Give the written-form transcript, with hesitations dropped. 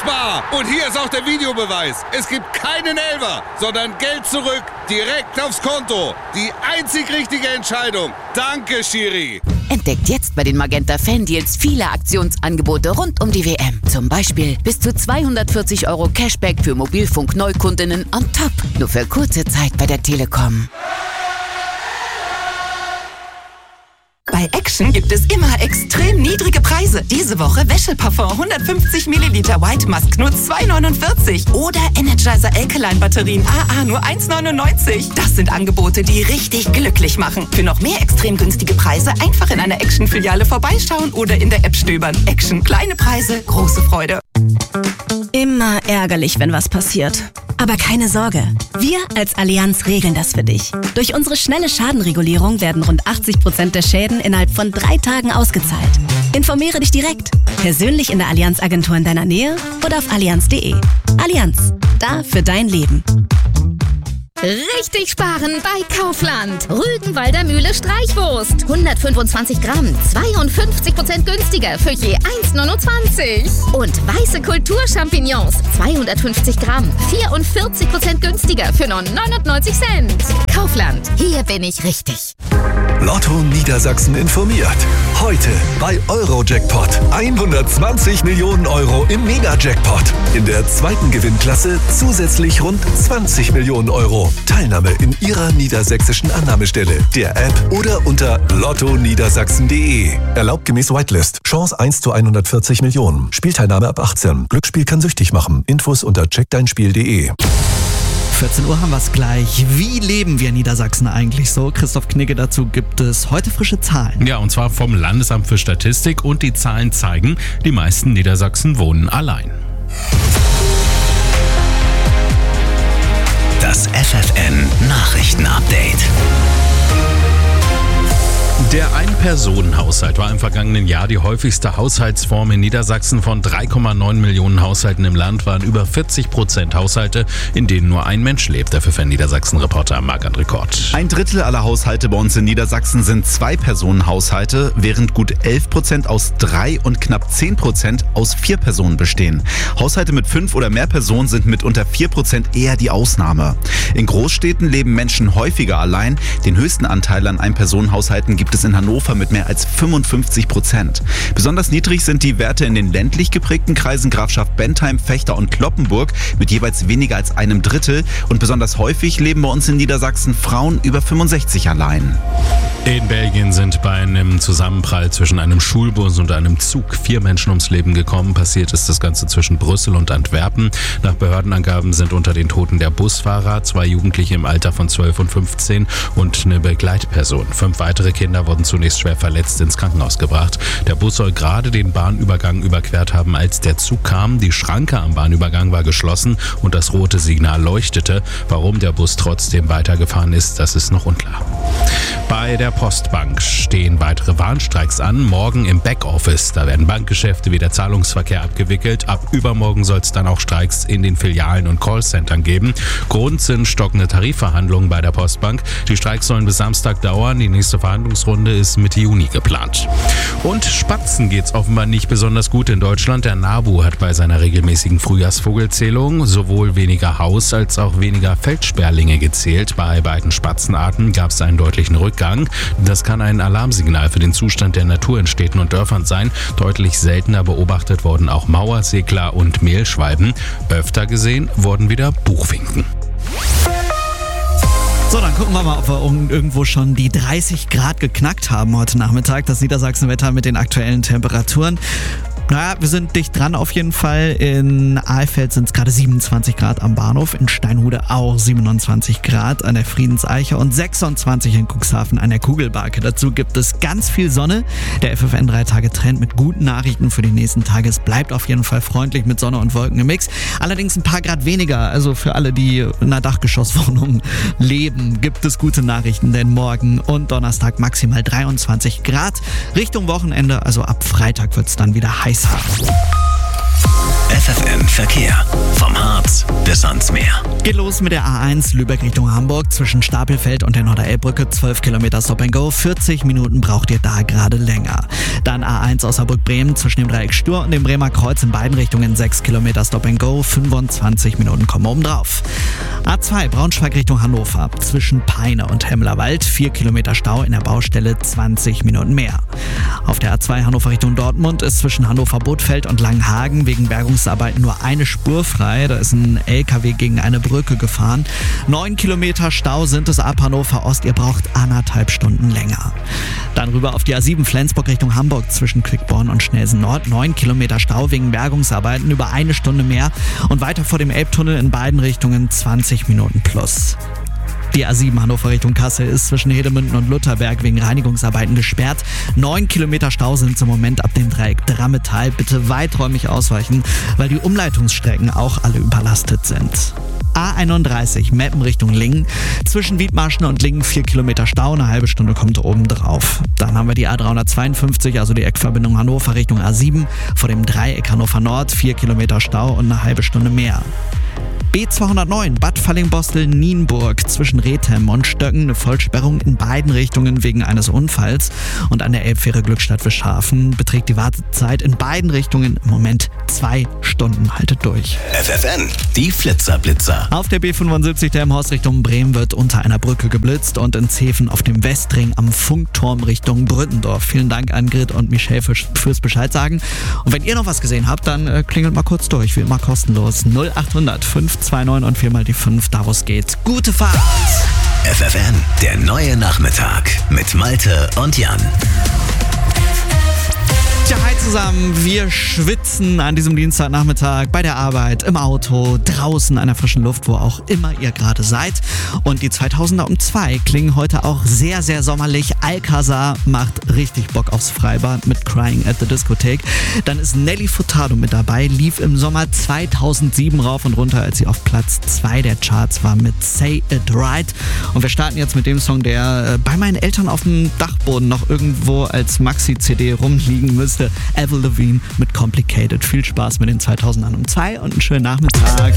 unfassbar. Und hier ist auch der Videobeweis. Es gibt keinen Elfer, sondern Geld zurück, direkt aufs Konto. Die einzig richtige Entscheidung. Danke, Schiri. Entdeckt jetzt bei den Magenta Fan-Deals viele Aktionsangebote rund um die WM. Zum Beispiel bis zu 240 € Cashback für Mobilfunk-Neukundinnen on top. Nur für kurze Zeit bei der Telekom. Bei Action gibt es immer extrem niedrige Preise. Diese Woche Wäscheparfum 150 ml White Musk nur 2,49 € oder Energizer Alkaline Batterien AA nur 1,99 €. Das sind Angebote, die richtig glücklich machen. Für noch mehr extrem günstige Preise einfach in einer Action-Filiale vorbeischauen oder in der App stöbern. Action, kleine Preise, große Freude. Immer ärgerlich, wenn was passiert. Aber keine Sorge, wir als Allianz regeln das für dich. Durch unsere schnelle Schadenregulierung werden rund 80% der Schäden innerhalb von 3 Tagen ausgezahlt. Informiere dich direkt, persönlich in der Allianz-Agentur in deiner Nähe oder auf allianz.de. Allianz, da für dein Leben. Richtig sparen bei Kaufland. Rügenwalder Mühle Streichwurst. 125 Gramm, 52% günstiger für je 1,29 €. Und weiße Kulturchampignons, 250 Gramm, 44% günstiger für nur 99 Cent. Kaufland, hier bin ich richtig. Lotto Niedersachsen informiert. Heute bei Eurojackpot. 120 Millionen € im Mega-Jackpot. In der zweiten Gewinnklasse zusätzlich rund 20 Millionen €. Teilnahme in Ihrer niedersächsischen Annahmestelle, der App oder unter lottoniedersachsen.de. Erlaubt gemäß Whitelist. Chance 1 zu 140 Millionen. Spielteilnahme ab 18. Glücksspiel kann süchtig machen. Infos unter checkdeinspiel.de. 14 Uhr haben wir es gleich. Wie leben wir Niedersachsen eigentlich so? Christoph Knigge, dazu gibt es heute frische Zahlen. Ja, und zwar vom Landesamt für Statistik, und die Zahlen zeigen, die meisten Niedersachsen wohnen allein. Das FFN Nachrichtenupdate. Der Ein-Personen-Haushalt war im vergangenen Jahr die häufigste Haushaltsform in Niedersachsen. Von 3,9 Millionen Haushalten im Land waren über 40% Haushalte, in denen nur ein Mensch lebt. Der FFN Niedersachsen-Reporter Marc-André Kort. 1/3 aller Haushalte bei uns in Niedersachsen sind Zwei-Personen-Haushalte, während gut 11% aus 3 und knapp 10% aus 4 Personen bestehen. Haushalte mit 5 oder mehr Personen sind mit unter 4% eher die Ausnahme. In Großstädten leben Menschen häufiger allein. Den höchsten Anteil an Ein-Personen-Haushalten gibt es in Hannover mit mehr als 55%. Besonders niedrig sind die Werte in den ländlich geprägten Kreisen Grafschaft Bentheim, Vechta und Cloppenburg mit jeweils weniger als 1/3. Und besonders häufig leben bei uns in Niedersachsen Frauen über 65 allein. In Belgien sind bei einem Zusammenprall zwischen einem Schulbus und einem Zug 4 Menschen ums Leben gekommen. Passiert ist das Ganze zwischen Brüssel und Antwerpen. Nach Behördenangaben sind unter den Toten der Busfahrer, 2 Jugendliche im Alter von 12 und 15 und eine Begleitperson. 5 weitere Kinder wurden zunächst schwer verletzt ins Krankenhaus gebracht. Der Bus soll gerade den Bahnübergang überquert haben, als der Zug kam. Die Schranke am Bahnübergang war geschlossen und das rote Signal leuchtete. Warum der Bus trotzdem weitergefahren ist, das ist noch unklar. Bei der Postbank stehen weitere Warnstreiks an. Morgen im Backoffice. Da werden Bankgeschäfte wie der Zahlungsverkehr abgewickelt. Ab übermorgen soll es dann auch Streiks in den Filialen und Callcentern geben. Grund sind stockende Tarifverhandlungen bei der Postbank. Die Streiks sollen bis Samstag dauern. Die nächste Verhandlungsrunde ist Mitte Juni geplant. Und Spatzen geht's offenbar nicht besonders gut in Deutschland. Der NABU hat bei seiner regelmäßigen Frühjahrsvogelzählung sowohl weniger Haus- als auch weniger Feldsperlinge gezählt. Bei beiden Spatzenarten gab es einen deutlichen Rückgang. Das kann ein Alarmsignal für den Zustand der Natur in Städten und Dörfern sein. Deutlich seltener beobachtet wurden auch Mauersegler und Mehlschwalben. Öfter gesehen wurden wieder Buchfinken. So, dann gucken wir mal, ob wir irgendwo schon die 30 Grad geknackt haben heute Nachmittag. Das Niedersachsenwetter mit den aktuellen Temperaturen. Naja, wir sind dicht dran auf jeden Fall. In Alfeld sind es gerade 27 Grad am Bahnhof, in Steinhude auch 27 Grad an der Friedenseiche und 26 in Cuxhaven an der Kugelbarke. Dazu gibt es ganz viel Sonne. Der FFN 3-Tage-Trend mit guten Nachrichten für die nächsten Tage. Es bleibt auf jeden Fall freundlich mit Sonne und Wolken im Mix. Allerdings ein paar Grad weniger. Also für alle, die in einer Dachgeschosswohnung leben, gibt es gute Nachrichten. Denn morgen und Donnerstag maximal 23 Grad. Richtung Wochenende, also ab Freitag wird es dann wieder heiß. FFN Verkehr. Vom Harz bis ans Meer. Geht los mit der A1 Lübeck Richtung Hamburg zwischen Stapelfeld und der Norderelbbrücke. 12 Kilometer Stop and Go. 40 Minuten braucht ihr da gerade länger. Dann A1 Osnabrück-Bremen zwischen dem Dreieck Stur und dem Bremer Kreuz in beiden Richtungen. 6 Kilometer Stop and Go. 25 Minuten kommen oben drauf. A2 Braunschweig Richtung Hannover zwischen Peine und Hemmlerwald. 4 Kilometer Stau in der Baustelle. 20 Minuten mehr. Auf der A2 Hannover Richtung Dortmund ist zwischen Hannover-Bothfeld und Langenhagen wegen Bergungsarbeiten nur eine Spur frei. Da ist ein LKW gegen eine Brücke gefahren. 9 Kilometer Stau sind es ab Hannover Ost. Ihr braucht 1,5 Stunden länger. Dann rüber auf die A7 Flensburg Richtung Hamburg zwischen Quickborn und Schnelsen Nord. 9 Kilometer Stau wegen Bergungsarbeiten, über 1 Stunde mehr. Und weiter vor dem Elbtunnel in beiden Richtungen 20 Minuten plus. Die A7 Hannover Richtung Kassel ist zwischen Hedemünden und Lutherberg wegen Reinigungsarbeiten gesperrt. 9 Kilometer Stau sind im Moment ab dem Dreieck Drammetal. Bitte weiträumig ausweichen, weil die Umleitungsstrecken auch alle überlastet sind. A31 Meppen Richtung Lingen. Zwischen Wiedmarschen und Lingen 4 Kilometer Stau, eine halbe Stunde kommt oben drauf. Dann haben wir die A352, also die Eckverbindung Hannover Richtung A7. Vor dem Dreieck Hannover Nord 4 Kilometer Stau und eine halbe Stunde mehr. B209 Bad Fallingbostel-Nienburg zwischen Rethem und Stöcken eine Vollsperrung in beiden Richtungen wegen eines Unfalls. Und an der Elbfähre Glückstadt-Wischhafen beträgt die Wartezeit in beiden Richtungen im Moment 2 Stunden. Haltet durch. FFN, die Flitzer-Blitzer. Auf der B75 der Elmhorst Richtung Bremen wird unter einer Brücke geblitzt und in Zeven auf dem Westring am Funkturm Richtung Brüttendorf. Vielen Dank an Grit und Michelle fürs Bescheid sagen. Und wenn ihr noch was gesehen habt, dann klingelt mal kurz durch, wie immer kostenlos. 0800 529 und 4 mal die 5, da wo es geht. Gute Fahrt! FFN, der neue Nachmittag mit Malte und Jan. Tja, hi zusammen, wir schwitzen an diesem Dienstagnachmittag bei der Arbeit, im Auto, draußen an der frischen Luft, wo auch immer ihr gerade seid. Und die 2000er um 2 klingen heute auch sehr, sehr sommerlich. Alcazar macht richtig Bock aufs Freibad mit Crying at the Discotheque. Dann ist Nelly Furtado mit dabei, lief im Sommer 2007 rauf und runter, als sie auf Platz 2 der Charts war mit Say It Right. Und wir starten jetzt mit dem Song, der bei meinen Eltern auf dem Dachboden noch irgendwo als Maxi-CD rumliegen müsste. Avril Lavigne mit Complicated. Viel Spaß mit den 2000ern um 2 und einen schönen Nachmittag.